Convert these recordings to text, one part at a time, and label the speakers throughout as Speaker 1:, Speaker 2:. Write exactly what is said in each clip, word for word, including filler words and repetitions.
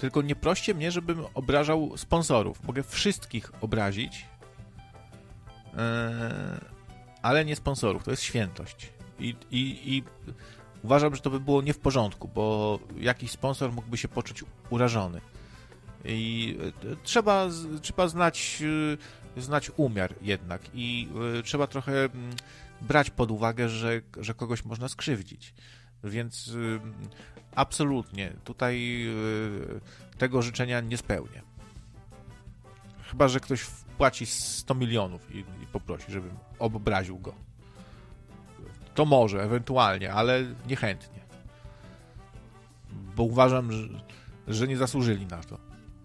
Speaker 1: Tylko nie proście mnie, żebym obrażał sponsorów. Mogę wszystkich obrazić, yy, ale nie sponsorów. To jest świętość. I, i, I uważam, że to by było nie w porządku, bo jakiś sponsor mógłby się poczuć urażony. I trzeba, trzeba znać, znać umiar jednak i trzeba trochę brać pod uwagę, że, że kogoś można skrzywdzić. Więc absolutnie tutaj tego życzenia nie spełnię. Chyba że ktoś wpłaci sto milionów i, i poprosi, żebym obraził go. To może, ewentualnie, ale niechętnie. Bo uważam, że, że nie zasłużyli na to.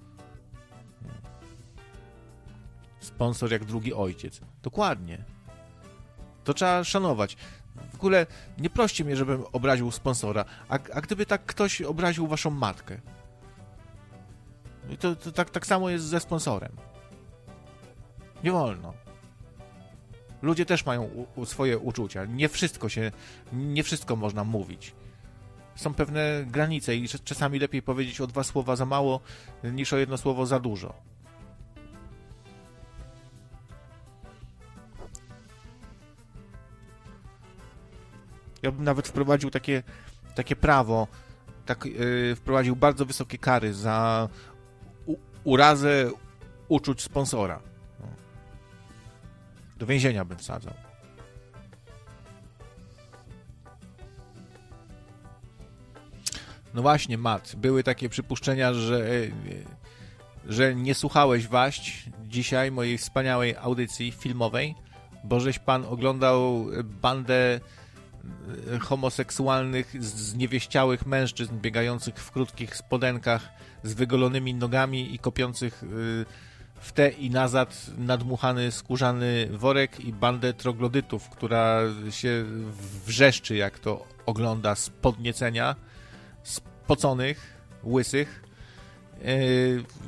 Speaker 1: Sponsor jak drugi ojciec. Dokładnie. To trzeba szanować. W ogóle nie proście mnie, żebym obraził sponsora. A, a gdyby tak ktoś obraził waszą matkę? To, to tak, tak samo jest ze sponsorem. Nie wolno. Ludzie też mają u, u swoje uczucia. Nie wszystko się, nie wszystko można mówić. Są pewne granice i czasami lepiej powiedzieć o dwa słowa za mało, niż o jedno słowo za dużo. Ja bym nawet wprowadził takie, takie prawo, tak, yy, wprowadził bardzo wysokie kary za u, urazę uczuć sponsora. No. Do więzienia bym wsadzał. No właśnie, Mat, były takie przypuszczenia, że, że nie słuchałeś waść dzisiaj mojej wspaniałej audycji filmowej, bo żeś pan oglądał bandę homoseksualnych, zniewieściałych mężczyzn biegających w krótkich spodenkach z wygolonymi nogami i kopiących w te i nazad nadmuchany skórzany worek i bandę troglodytów, która się wrzeszczy, jak to ogląda z podniecenia, spoconych, łysych.